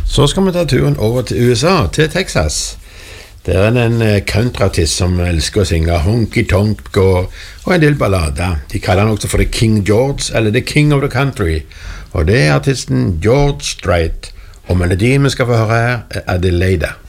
Så skal vi ta turen over til USA, til Texas. Der er det en countryartist som elsker å synge honky tonk og en del ballader. De kaller han også for The King George, eller The King of the Country. Og det er artisten George Strait. Og melodien vi skal få høre her er Adelaide.